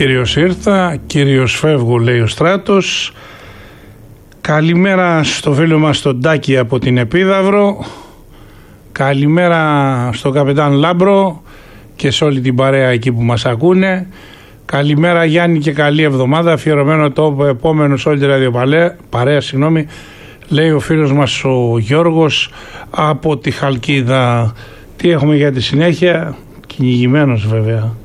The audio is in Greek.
Κύριος ήρθα, κύριος φεύγω, λέει ο Στράτος. Καλημέρα στο φίλο μας τον Τάκη από την Επίδαυρο. Καλημέρα στον καπετάν Λάμπρο και σε όλη την παρέα εκεί που μας ακούνε. Καλημέρα Γιάννη και καλή εβδομάδα. Αφιερωμένο το επόμενο σε όλη τη ραδιοπαρέα, λέει ο φίλος μας ο Γιώργος από τη Χαλκίδα. Τι έχουμε για τη συνέχεια? Κυνηγημένος βέβαια.